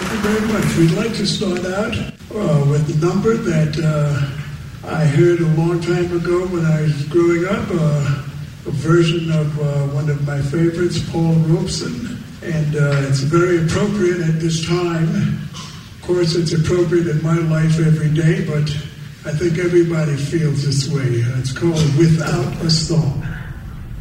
Thank you very much. We'd like to start out with a number that I heard a long time ago when I was growing up, a version of one of my favorites, Paul Robeson, and it's very appropriate at this time. Of course, it's appropriate in my life every day, but I think everybody feels this way. It's called Without a Song.